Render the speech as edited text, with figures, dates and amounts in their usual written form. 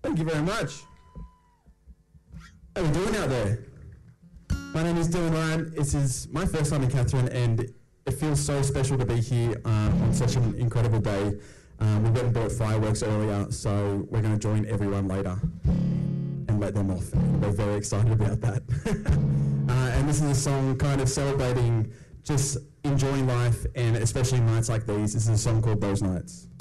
Thank you very much. How are we doing out there? My name is Dylan Ryan. This is my first time in Katherine, and it feels so special to be here on such an incredible day. We went and bought fireworks earlier, so we're going to join everyone later and let them off. We're very excited about that. And this is a song kind of celebrating just enjoying life, and especially nights like these. This is a song called Those Nights.